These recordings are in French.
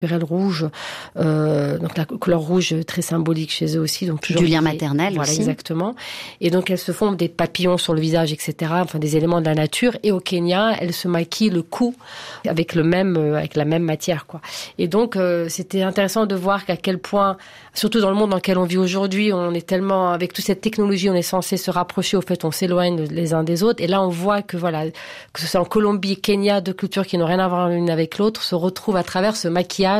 naturel rouge, donc la couleur rouge très symbolique chez eux aussi, donc toujours du lien maternel voilà, aussi. Exactement. Et donc elles se font des papillons sur le visage, etc. Enfin des éléments de la nature. Et au Kenya, elles se maquillent le cou avec la même matière, quoi. Et donc c'était intéressant de voir qu'à quel point, surtout dans le monde dans lequel on vit aujourd'hui, on est tellement avec toute cette technologie, on est censé se rapprocher. Au fait, on s'éloigne les uns des autres. Et là, on voit que voilà, que ce soit en Colombie, Kenya, deux cultures qui n'ont rien à voir l'une avec l'autre, se retrouvent à travers ce maquillage.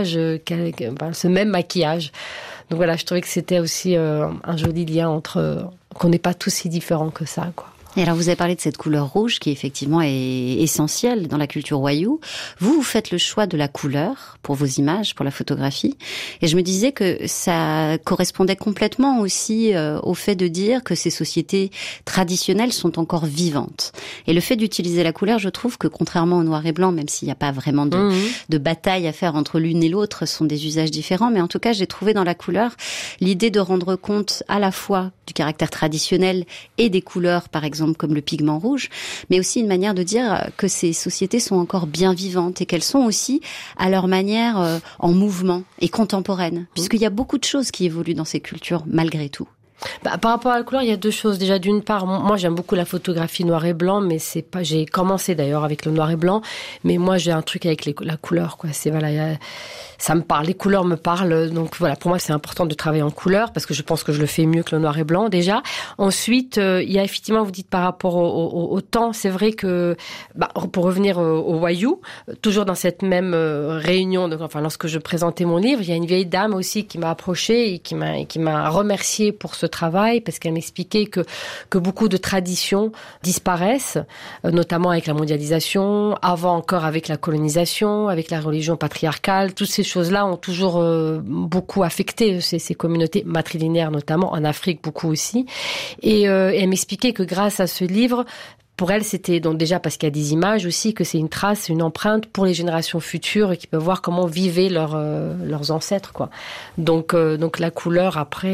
Ce même maquillage. Donc voilà, je trouvais que c'était aussi un joli lien entre qu'on n'est pas tous si différents que ça, quoi. Et alors, vous avez parlé de cette couleur rouge qui, effectivement, est essentielle dans la culture wayuu. Vous faites le choix de la couleur pour vos images, pour la photographie. Et je me disais que ça correspondait complètement aussi au fait de dire que ces sociétés traditionnelles sont encore vivantes. Et le fait d'utiliser la couleur, je trouve que contrairement au noir et blanc, même s'il n'y a pas vraiment de bataille à faire entre l'une et l'autre, ce sont des usages différents. Mais en tout cas, j'ai trouvé dans la couleur l'idée de rendre compte à la fois du caractère traditionnel et des couleurs, par exemple, comme le pigment rouge, mais aussi une manière de dire que ces sociétés sont encore bien vivantes et qu'elles sont aussi, à leur manière, en mouvement et contemporaines, puisqu'il y a beaucoup de choses qui évoluent dans ces cultures, malgré tout. Par rapport à la couleur, il y a deux choses. Déjà, d'une part, moi, j'aime beaucoup la photographie noir et blanc, mais c'est pas, j'ai commencé d'ailleurs avec le noir et blanc, mais moi, j'ai un truc avec la couleur, quoi. C'est, voilà, ça me parle, les couleurs me parlent. Donc voilà, pour moi, c'est important de travailler en couleur parce que je pense que je le fais mieux que le noir et blanc, déjà. Ensuite, il y a effectivement, vous dites par rapport au temps, c'est vrai que, pour revenir au wayuu, toujours dans cette même réunion, donc, enfin, lorsque je présentais mon livre, il y a une vieille dame aussi qui m'a approchée et qui m'a remerciée pour ce travail parce qu'elle m'expliquait que beaucoup de traditions disparaissent, notamment avec la mondialisation, avant encore avec la colonisation, avec la religion patriarcale. Toutes ces choses-là ont toujours beaucoup affecté ces communautés matrilinéaires, notamment en Afrique, beaucoup aussi. Et elle m'expliquait que grâce à ce livre, pour elle, c'était donc déjà parce qu'il y a des images aussi, que c'est une trace, une empreinte pour les générations futures qui peuvent voir comment vivaient leurs ancêtres, quoi. Donc la couleur, après,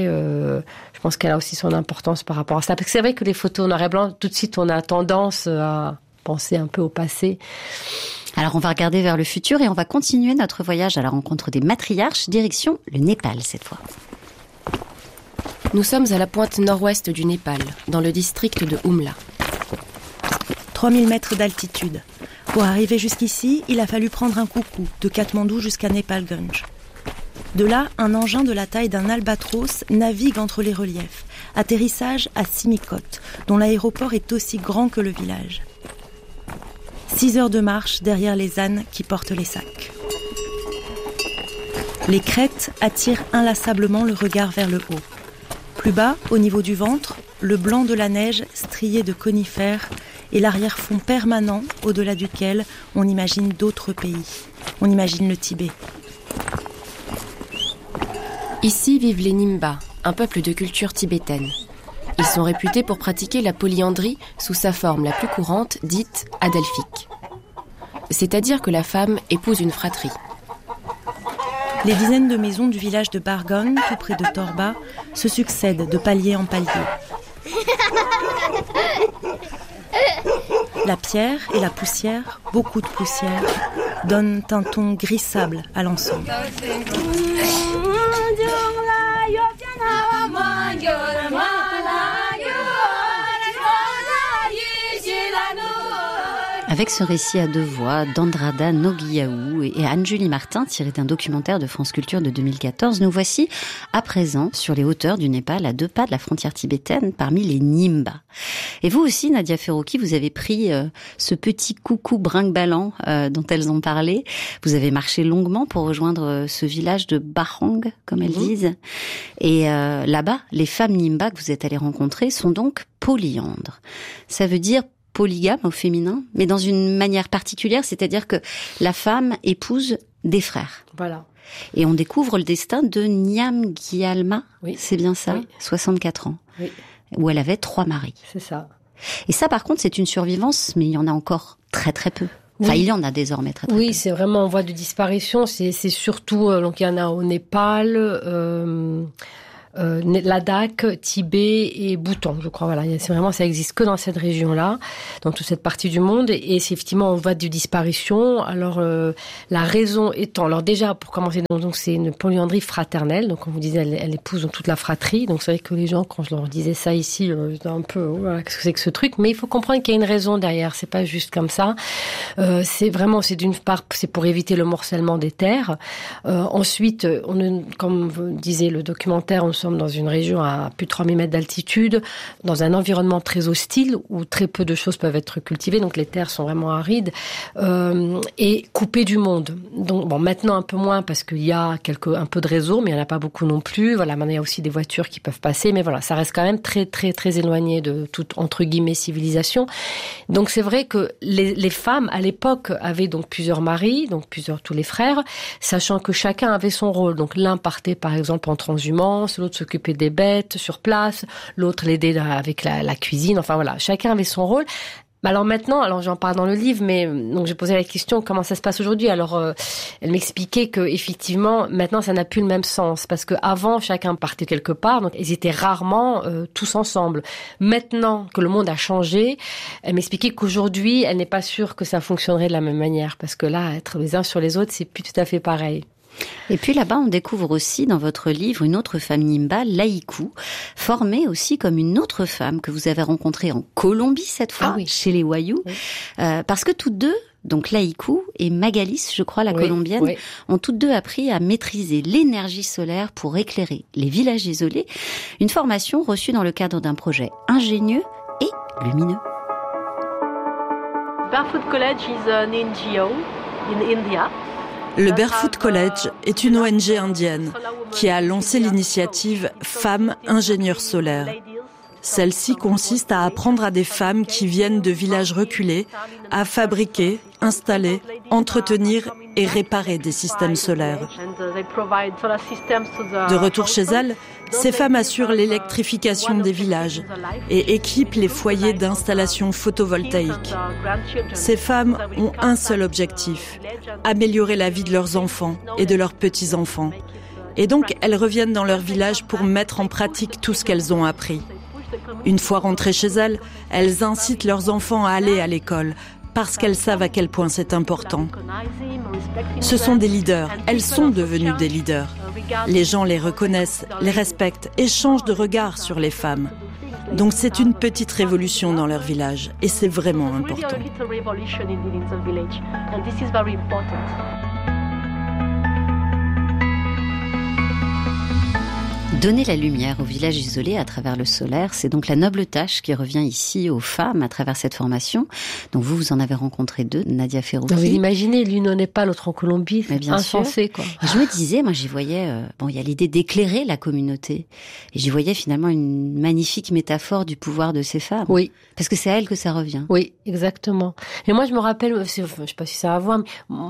je pense qu'elle a aussi son importance par rapport à ça. Parce que c'est vrai que les photos noir et blanc, tout de suite, on a tendance à penser un peu au passé. Alors, on va regarder vers le futur et on va continuer notre voyage à la rencontre des matriarches, direction le Népal cette fois. Nous sommes à la pointe nord-ouest du Népal, dans le district de Umla. 3000 mètres d'altitude. Pour arriver jusqu'ici, il a fallu prendre un coucou de Katmandou jusqu'à Nepalganj. De là, un engin de la taille d'un albatros navigue entre les reliefs. Atterrissage à Simikot, dont l'aéroport est aussi grand que le village. 6 heures de marche derrière les ânes qui portent les sacs. Les crêtes attirent inlassablement le regard vers le haut. Plus bas, au niveau du ventre, le blanc de la neige strié de conifères et l'arrière-fond permanent au-delà duquel on imagine d'autres pays. On imagine le Tibet. Ici vivent les Nimba, un peuple de culture tibétaine. Ils sont réputés pour pratiquer la polyandrie sous sa forme la plus courante, dite adelphique. C'est-à-dire que la femme épouse une fratrie. Les dizaines de maisons du village de Bargon, tout près de Torba, se succèdent de palier en palier. La pierre et la poussière, beaucoup de poussière, donnent un ton gris sable à l'ensemble. Avec ce récit à deux voix d'Andrada Noguiaou et Anne-Julie Martin, tiré d'un documentaire de France Culture de 2014, nous voici à présent sur les hauteurs du Népal, à 2 pas de la frontière tibétaine, parmi les Nimba. Et vous aussi, Nadia Ferroki, vous avez pris ce petit coucou brinque-ballant dont elles ont parlé. Vous avez marché longuement pour rejoindre ce village de Barhang, comme elles disent. Et là-bas, les femmes Nimba que vous êtes allées rencontrer sont donc polyandres. Ça veut dire polygame au féminin, mais dans une manière particulière, c'est-à-dire que la femme épouse des frères. Voilà. Et on découvre le destin de Nyam Gyalma, c'est bien ça, oui. 64 ans, oui. Où elle avait 3 maris. C'est ça. Et ça, par contre, c'est une survivance, mais il y en a encore très très peu. Enfin, il y en a désormais très peu. Oui, c'est vraiment en voie de disparition. C'est surtout, donc il y en a au Népal, Ladakh, Tibet et Bhoutan, je crois. Voilà, c'est vraiment, ça existe que dans cette région-là, dans toute cette partie du monde. Et c'est effectivement, on voit des disparitions. Alors, la raison étant, alors déjà, pour commencer, donc c'est une polyandrie fraternelle. Donc, comme vous disiez, elle épouse donc toute la fratrie. Donc, c'est vrai que les gens, quand je leur disais ça ici, j'étais un peu, voilà, qu'est-ce que c'est que ce truc? Mais il faut comprendre qu'il y a une raison derrière. C'est pas juste comme ça. C'est vraiment, c'est d'une part, c'est pour éviter le morcellement des terres. Ensuite, comme disait le documentaire, nous sommes dans une région à plus de 3000 mètres d'altitude, dans un environnement très hostile où très peu de choses peuvent être cultivées, donc les terres sont vraiment arides et coupées du monde. Donc bon, maintenant un peu moins parce qu'il y a un peu de réseau, mais il n'y en a pas beaucoup non plus. Voilà, maintenant il y a aussi des voitures qui peuvent passer, mais voilà, ça reste quand même très très très éloigné de toute entre guillemets civilisation. Donc c'est vrai que les femmes à l'époque avaient donc plusieurs maris, donc tous les frères, sachant que chacun avait son rôle. Donc l'un partait par exemple en transhumance, l'autre s'occupait des bêtes sur place, l'autre l'aidait avec la cuisine. Enfin voilà, chacun avait son rôle. Alors maintenant, j'en parle dans le livre, mais donc j'ai posé la question comment ça se passe aujourd'hui. Alors elle m'expliquait que effectivement maintenant ça n'a plus le même sens parce que avant chacun partait quelque part, donc ils étaient rarement tous ensemble. Maintenant que le monde a changé, elle m'expliquait qu'aujourd'hui elle n'est pas sûre que ça fonctionnerait de la même manière parce que là être les uns sur les autres c'est plus tout à fait pareil. Et puis là-bas, on découvre aussi dans votre livre une autre femme Nimba, Laiku, formée aussi comme une autre femme que vous avez rencontrée en Colombie cette fois, chez les Wayuu, parce que toutes deux, donc Laiku et Magalis, je crois, la colombienne, ont toutes deux appris à maîtriser l'énergie solaire pour éclairer les villages isolés, une formation reçue dans le cadre d'un projet ingénieux et lumineux. Barefoot College is an NGO in India. Le Barefoot College est une ONG indienne qui a lancé l'initiative Femmes ingénieurs solaires. Celle-ci consiste à apprendre à des femmes qui viennent de villages reculés à fabriquer, installer, entretenir et réparer des systèmes solaires. De retour chez elles, ces femmes assurent l'électrification des villages et équipent les foyers d'installation photovoltaïque. Ces femmes ont un seul objectif, améliorer la vie de leurs enfants et de leurs petits-enfants. Et donc, elles reviennent dans leur village pour mettre en pratique tout ce qu'elles ont appris. Une fois rentrées chez elles, elles incitent leurs enfants à aller à l'école parce qu'elles savent à quel point c'est important. Ce sont des leaders, elles sont devenues des leaders. Les gens les reconnaissent, les respectent et changent de regard sur les femmes. Donc c'est une petite révolution dans leur village et c'est vraiment important. Donner la lumière au village isolé à travers le solaire, c'est donc la noble tâche qui revient ici aux femmes à travers cette formation. Donc vous en avez rencontré deux, Nadia Ferruchi. Vous imaginez, l'une au Népal, l'autre en Colombie, c'est bien insensé, sûr. Quoi. Et je me disais, moi j'y voyais, il y a l'idée d'éclairer la communauté. Et j'y voyais finalement une magnifique métaphore du pouvoir de ces femmes. Oui. Parce que c'est à elles que ça revient. Oui, exactement. Et moi je me rappelle, je sais pas si ça a à voir, mais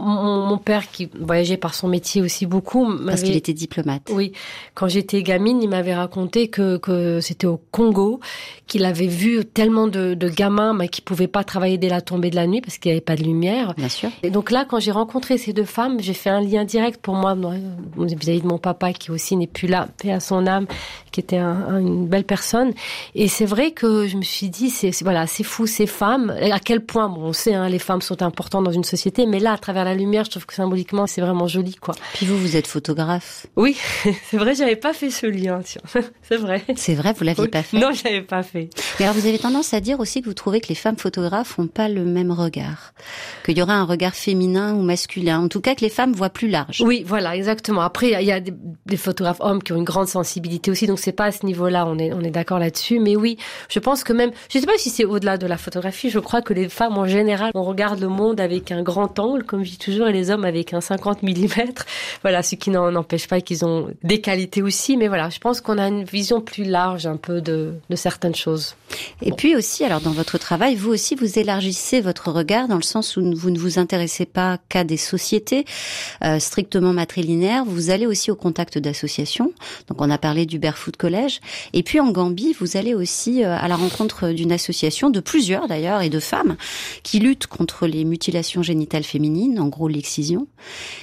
mon père qui voyageait par son métier aussi beaucoup. Parce qu'il était diplomate. Oui. Quand j'étais gamine, il m'avait raconté que c'était au Congo, qu'il avait vu tellement de gamins qui pouvaient pas travailler dès la tombée de la nuit parce qu'il n'y avait pas de lumière. Bien sûr. Et donc là, quand j'ai rencontré ces deux femmes, j'ai fait un lien direct pour moi vis-à-vis de mon papa qui aussi n'est plus là, paix à son âme, qui était une belle personne. Et c'est vrai que je me suis dit, c'est fou, ces femmes, à quel point, on sait, les femmes sont importantes dans une société, mais là, à travers la lumière, je trouve que symboliquement, c'est vraiment joli, quoi. Puis vous êtes photographe. Oui, c'est vrai, j'avais pas fait ce lien, tiens. C'est vrai. C'est vrai, vous l'aviez pas fait? Non, je l'avais pas fait. Mais alors, vous avez tendance à dire aussi que vous trouvez que les femmes photographes n'ont pas le même regard. Qu'il y aura un regard féminin ou masculin. En tout cas, que les femmes voient plus large. Oui, voilà, exactement. Après, il y a des photographes hommes qui ont une grande sensibilité aussi, donc c'est pas à ce niveau-là, on est d'accord là-dessus. Mais oui, je pense que même, je sais pas si c'est au-delà de la photographie, je crois que les femmes en général, on regarde le monde avec un grand angle, comme je dis toujours, et les hommes avec un 50 mm. Voilà, ce qui n'empêche pas qu'ils ont des qualités aussi, mais voilà, je pense qu'on a une vision plus large un peu de certaines choses. Et puis aussi, alors dans votre travail, vous aussi, vous élargissez votre regard dans le sens où vous ne vous intéressez pas qu'à des sociétés strictement matrilinéaires. Vous allez aussi au contact d'associations. Donc on a parlé du Barefoot College. Et puis en Gambie, vous allez aussi à la rencontre d'une association, de plusieurs d'ailleurs, et de femmes qui luttent contre les mutilations génitales féminines, en gros l'excision.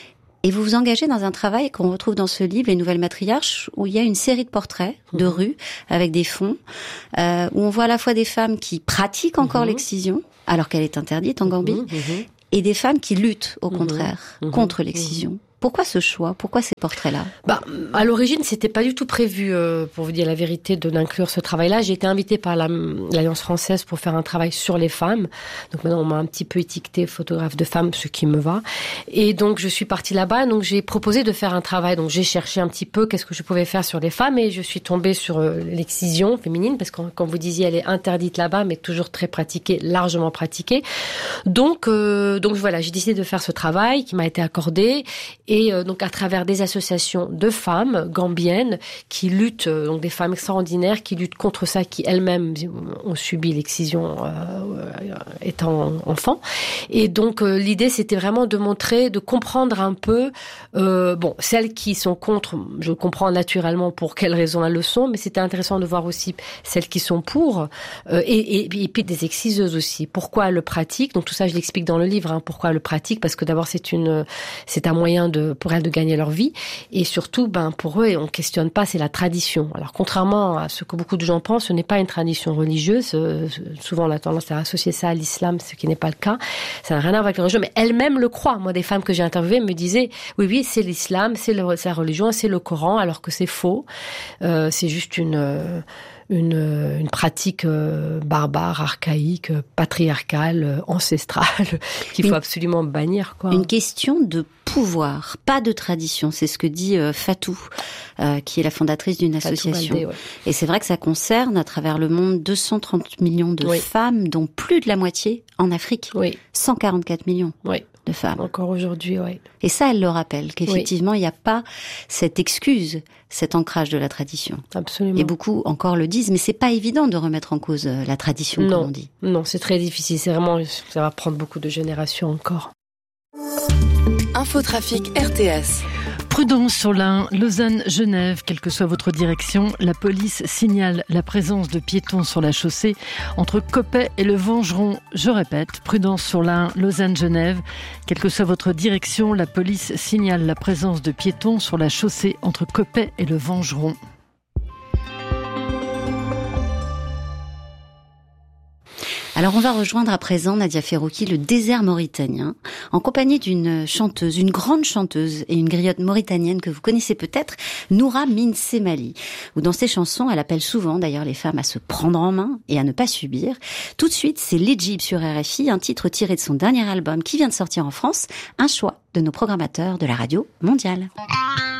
Et vous vous engagez dans un travail qu'on retrouve dans ce livre, Les Nouvelles Matriarches, où il y a une série de portraits de rue avec des fonds, où on voit à la fois des femmes qui pratiquent encore l'excision, alors qu'elle est interdite en Gambie, et des femmes qui luttent, au contraire, contre l'excision. Pourquoi ce choix ? Pourquoi ces portraits-là ? À l'origine, c'était pas du tout prévu, pour vous dire la vérité, d'inclure ce travail-là. J'ai été invitée par l'Alliance française pour faire un travail sur les femmes. Donc maintenant, on m'a un petit peu étiqueté photographe de femmes, ce qui me va. Et donc, je suis partie là-bas. Donc, j'ai proposé de faire un travail. Donc, j'ai cherché un petit peu qu'est-ce que je pouvais faire sur les femmes, et je suis tombée sur l'excision féminine, parce que, comme vous disiez, elle est interdite là-bas, mais toujours très pratiquée, largement pratiquée. Donc voilà, j'ai décidé de faire ce travail qui m'a été accordé. Et donc à travers des associations de femmes gambiennes qui luttent, donc des femmes extraordinaires qui luttent contre ça, qui elles-mêmes ont subi l'excision étant enfant. Et donc l'idée, c'était vraiment de montrer, de comprendre un peu, celles qui sont contre, je comprends naturellement pour quelles raisons elles le sont, mais c'était intéressant de voir aussi celles qui sont pour, et puis des exciseuses aussi. Pourquoi elles le pratiquent ? Donc tout ça, je l'explique dans le livre, pourquoi elles le pratiquent, parce que d'abord c'est un moyen pour elles de gagner leur vie, et surtout pour eux, on questionne pas, c'est la tradition. Alors contrairement à ce que beaucoup de gens pensent, ce n'est pas une tradition religieuse. Souvent on a tendance à associer ça à l'islam, ce qui n'est pas le cas. Ça n'a rien à voir avec la religion, mais elles-mêmes le croient. Moi, des femmes que j'ai interviewées me disaient oui, c'est l'islam, c'est la religion, c'est le Coran, alors que c'est faux. C'est juste une pratique barbare, archaïque, patriarcale, ancestrale, qu'il faut absolument bannir, quoi. Une question de pouvoir, pas de tradition. C'est ce que dit Fatou, qui est la fondatrice d'une association. Baldé, ouais. Et c'est vrai que ça concerne, à travers le monde, 230 millions de femmes, dont plus de la moitié en Afrique. 144 millions. De femmes. Encore aujourd'hui, oui. Et ça, elle le rappelle, qu'effectivement, il n'y a pas cette excuse, cet ancrage de la tradition. Absolument. Et beaucoup encore le disent, mais c'est pas évident de remettre en cause la tradition, comme on dit. Non, c'est très difficile. Ça va prendre beaucoup de générations encore. Infotrafic RTS. Prudence sur l'Ain, Lausanne, Genève, quelle que soit votre direction, la police signale la présence de piétons sur la chaussée entre Coppet et le Vengeron. Je répète, prudence sur l'Ain, Lausanne, Genève, quelle que soit votre direction, la police signale la présence de piétons sur la chaussée entre Coppet et le Vengeron. Alors on va rejoindre à présent, Nadia Ferrouki, le désert mauritanien, en compagnie d'une chanteuse, une grande chanteuse et une griotte mauritanienne que vous connaissez peut-être, Noura Min Semali, où dans ses chansons, elle appelle souvent d'ailleurs les femmes à se prendre en main et à ne pas subir. Tout de suite, c'est l'Égypte sur RFI, un titre tiré de son dernier album qui vient de sortir en France, un choix de nos programmateurs de la radio mondiale.